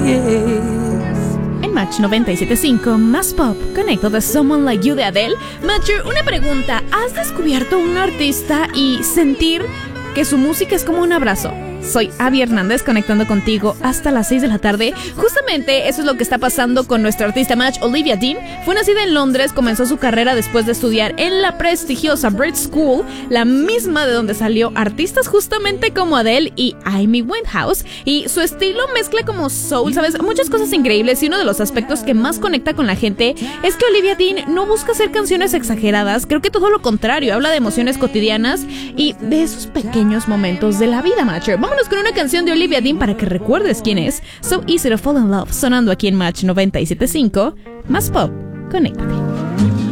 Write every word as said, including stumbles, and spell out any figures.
En Match noventa y siete punto cinco, más pop, conecto de Someone Like You de Adele. Matcher, una pregunta. ¿Has descubierto un artista y sentir que su música es como un abrazo? Soy Abby Hernández, conectando contigo hasta las seis de la tarde. Justamente eso es lo que está pasando con nuestra artista Match, Olivia Dean. Fue nacida en Londres, comenzó su carrera después de estudiar en la prestigiosa Brit School, la misma de donde salió artistas justamente como Adele y Amy Winehouse. Y su estilo mezcla como soul, ¿sabes? Muchas cosas increíbles, y uno de los aspectos que más conecta con la gente es que Olivia Dean no busca hacer canciones exageradas. Creo que todo lo contrario, habla de emociones cotidianas y de esos pequeños momentos de la vida, Matcher. Vamos Vámonos con una canción de Olivia Dean para que recuerdes quién es. So Easy to Fall in Love, sonando aquí en Match noventa y siete punto cinco. Más pop, conéctate.